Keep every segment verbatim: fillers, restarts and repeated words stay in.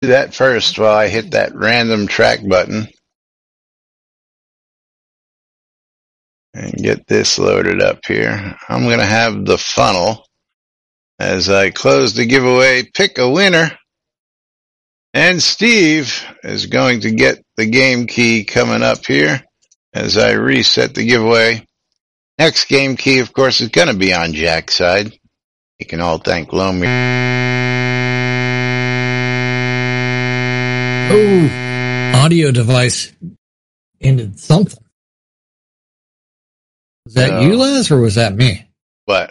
do that first while I hit that random track button. And get this loaded up here. I'm going to have the funnel as I close the giveaway, pick a winner. And Steve is going to get the game key coming up here as I reset the giveaway. Next game key, of course, is going to be on Jack's side. You can all thank Lomi. Oh, audio device ended something. Was that uh, you, Les, or was that me? What?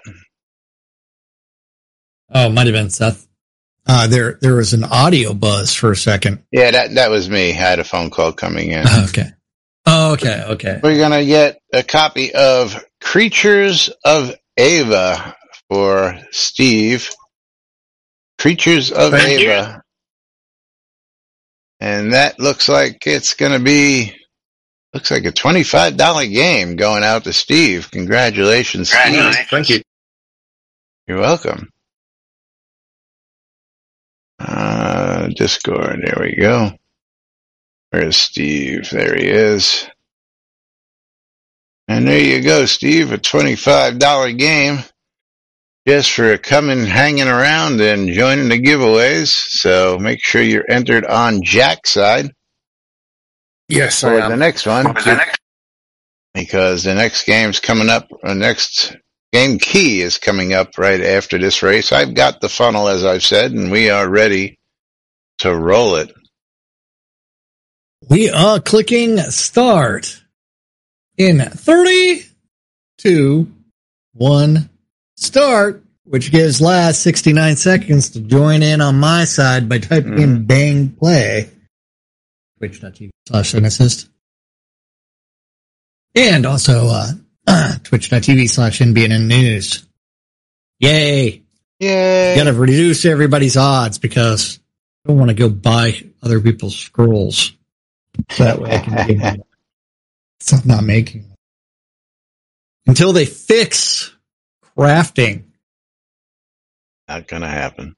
Oh, it might have been Seth. Uh, there, there was an audio buzz for a second. Yeah, that that was me. I had a phone call coming in. Okay. Oh, okay, okay. We're gonna get a copy of Creatures of Ava for Steve. Creatures of Thank Ava. You. And that looks like it's gonna be Looks like a twenty-five dollars game going out to Steve. Congratulations, Steve. Thank you. You're welcome. Uh, Discord, there we go. Where's Steve? There he is. And there you go, Steve, a twenty-five dollars game just for coming, hanging around and joining the giveaways. So make sure you're entered on Jack's side. Yes, for I am. the next one, because the next game's coming up. The next game key is coming up right after this race. I've got the funnel, as I've said, and we are ready to roll it. We are clicking start in three, two, one, start, which gives last sixty-nine seconds to join in on my side by typing mm. in bang play. Twitch.tv slash Assist. And also uh, uh, Twitch.tv slash N B N N News. Yay. Yay. You gotta reduce everybody's odds because I don't want to go buy other people's scrolls. So that way I can give them. So I'm not making them. Until they fix crafting. Not gonna happen.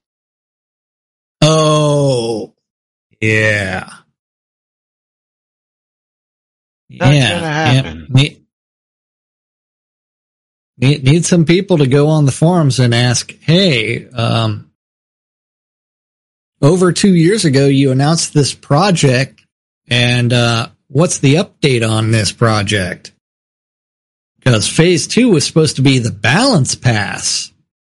Oh. Yeah. Not yeah, gonna happen. Yeah. Need, need, need some people to go on the forums and ask, hey, um, over two years ago, you announced this project, and uh, what's the update on this project? Because phase two was supposed to be the balance pass.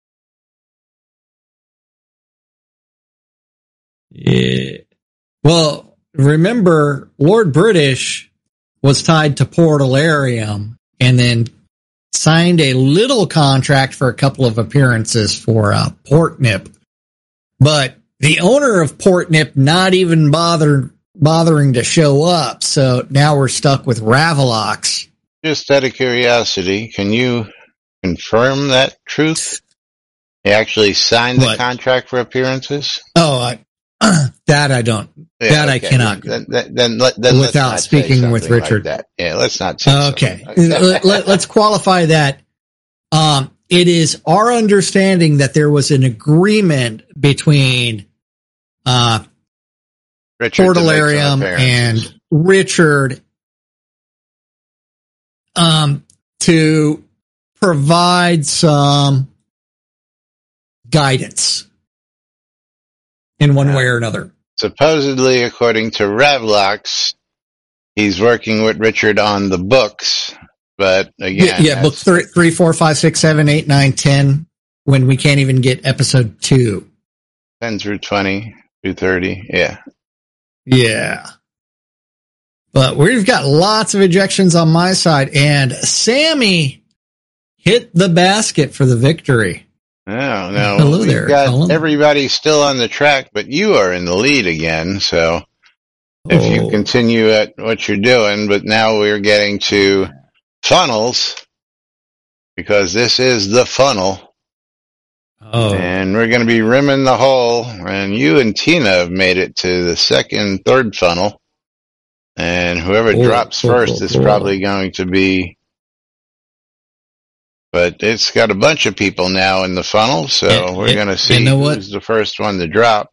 Yeah. Well, remember, Lord British was tied to Portalarium and then signed a little contract for a couple of appearances for uh, Portnip. But the owner of Portnip not even bother, bothering to show up, so now we're stuck with Ravalox. Just out of curiosity, can you confirm that truth? He actually signed the what? contract for appearances? Oh, I, that I don't. Yeah, that okay. I cannot. Then, then, then, then without speaking with Richard. Like that. Yeah, let's not say okay. something like that. let, let's qualify that. Um, it is our understanding that there was an agreement between uh, Portalarium and Richard um, to provide some guidance in one way or another. Supposedly, according to Ravlox, he's working with Richard on the books, but again... Yeah, yeah book three, three, four, five, six, seven, eight, nine, ten, when we can't even get episode two. ten through twenty, through thirty, yeah. Yeah. But we've got lots of ejections on my side, and Sammy hit the basket for the victory. No, no. Hello We've there. got Hello. everybody still on the track, but you are in the lead again, so if oh. you continue at what you're doing, but now we're getting to funnels, because this is the funnel. Oh. And we're going to be rimming the hole, and you and Tina have made it to the second, third funnel, and whoever oh, drops oh, first oh, is oh. probably going to be... But it's got a bunch of people now in the funnel, so and, we're going to see you know who's the first one to drop.